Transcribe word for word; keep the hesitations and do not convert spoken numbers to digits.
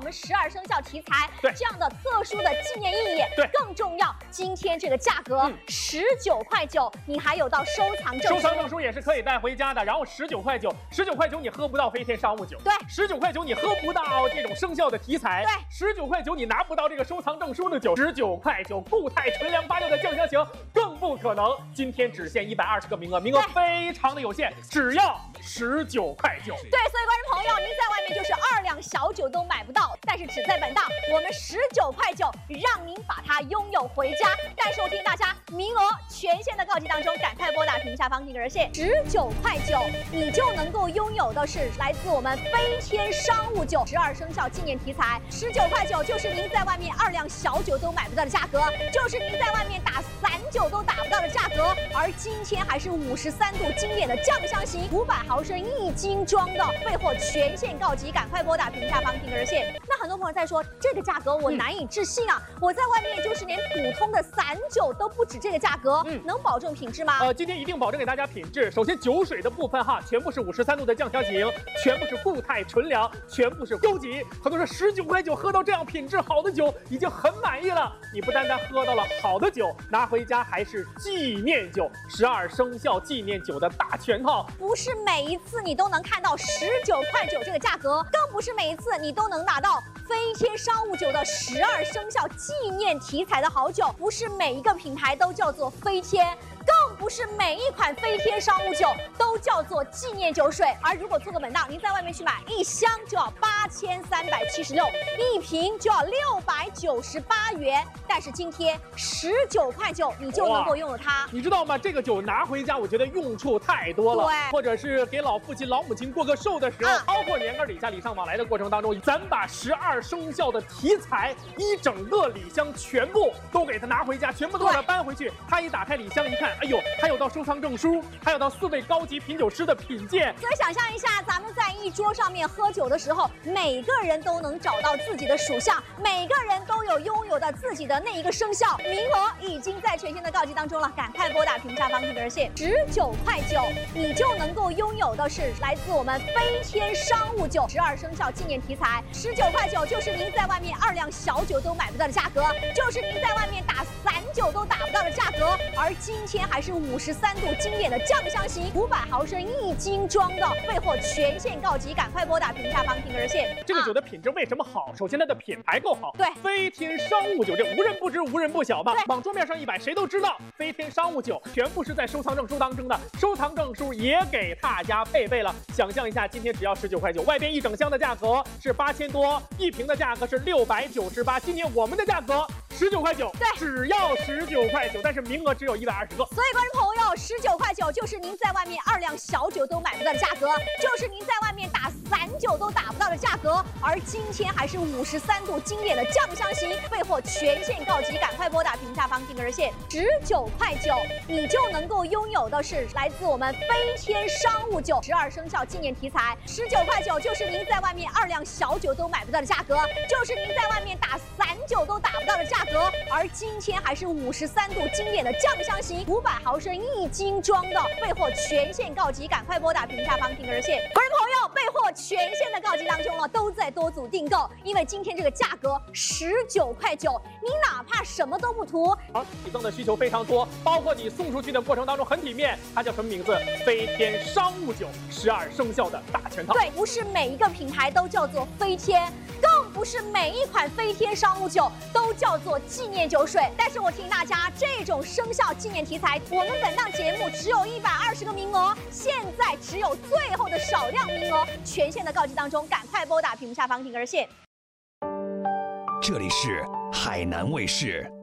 们十二生肖题材对这样的特殊的纪念意义。 对， 更重要，今天这个价格十九块九，你还有到收藏证书， 收藏证书也是可以带回家的。然后十九块九，十九块九你喝不到飞天商务酒， 对， 十九块九你喝不到这种生肖的题材， 对， 十九块九你拿不到这个收藏证书的酒，十九块九固态纯粮八六的酱香型更不可能。今天只限一百二十个名额，名额非常的有限，只要十九块九。 对，所以观众朋友，您在外面就是二两小酒都买不到，但是只在本档，我们十九块九让您把它拥有回家。但是我提醒大家，名额全线的告急当中，赶快拨打屏下方这个热线，十九块九，你就能够拥有的是来自我们飞天商务酒十二生肖纪念题材，十九块九就是您在外面二两小酒都买不到的价格，就是您在外面打散酒都打不到的价格，而今天还是五十三度经典的酱香型五百毫升一斤装的，备货全线告急，赶快拨打屏下方听个热线。那很多朋友在说，这个价格我难以置信啊！嗯、我在外面就是连普通的散酒都不止这个价格，嗯，能保证品质吗？ 呃，今天一定保证给大家品质。首先酒水的部分哈，全部是五十三度的酱香型，全部是固态纯粮，全部是高级。很多人十九块九喝到这样品质好的酒，已经很满意了。你不单单喝到了好的酒，拿回家还是纪念酒，十二生肖纪念酒的大全套。 不是每一次你都能看到十九块九这个价格，更不是每一次你都能拿到飞天商务酒的十二生肖纪念题材的好酒。不是每一个品牌都叫做飞天，更不是每一款飞天商务酒都叫做纪念酒水。而如果做个本档，您在外面去买一箱就要八千三百七十六，一瓶就要六百九十八元。但是今天十九块九，你就能够拥有它。 你知道吗？这个酒拿回家，我觉得用处太多了。 对， 或者是给老父亲、老母亲过个寿的时候，啊、包括年根礼下礼尚往来的过程当中，咱把十二生肖的题材一整个礼箱全部都给他拿回家，全部都给他搬回去。他一打开礼箱一看，哎呦，还有到收藏证书，还有到四位高级品酒师的品鉴。 所以想象一下，咱们在一桌上面喝酒的时候，每个人都能找到自己的属相，每个人都有拥有的自己的那一个生肖。名额已经在全线的告急当中了，赶快拨打屏下方这个热线，十九块九，你就能够拥有的是来自我们飞天商务酒十二生肖纪念题材，十九块九就是您在外面二两小酒都买不到的价格，就是您在外面打散酒都打不到的价格。而今天还是五十三度经典的酱香型五百毫升一斤装的，备货全线告急，赶快拨打屏下方听个热线。 这个酒的品质为什么好？首先它的品牌够好， 对， 飞天商务酒这无人不知无人不晓吧？往桌面上一摆，谁都知道飞天商务酒全部是在收藏证书当中的，收藏证书也给大家配备了。想象一下，今天只要十九块九，外边一整箱的价格是八千多，一瓶的价格是六百九十八，今天我们的价格十九块九， 对， 只要十九块九，但是名额只有一百二十个。 所以观众朋友，十九块九就是您在外面二两小酒都买不到的价格，就是您在外面打散酒都打不到的价格。而今天还是五十三度经典的酱香型，备货全线告急，赶快拨打屏下方听个热线，十九块九，你就能够拥有的是来自我们飞天商务酒十二生肖纪念题材，十九块九就是您在外面二两小酒都买不到的价格，就是您在外面打散酒都打不到的价格。而今天还是五十三度经典的酱香型五百毫升一斤装的，备货全线告急，赶快拨打屏下方听个热线。观众朋友，备货全线的告急当中了，都在多组订购，因为今天这个价格十九块九，你哪怕什么都不图， 而提赠的需求非常多，包括你送出去的过程当中很体面，它叫什么名字？飞天商务酒十二生肖的大全套。 对，不是每一个品牌都叫做飞天，更不是每一款飞天商务酒都叫做纪念酒水。但是我提醒大家，这种生肖纪念题材，我们本档节目只有一百二十个名额，现在只有最后的少量名额，全线的告急当中，赶快拨打屏幕下方听个热线。 这里是海南卫视。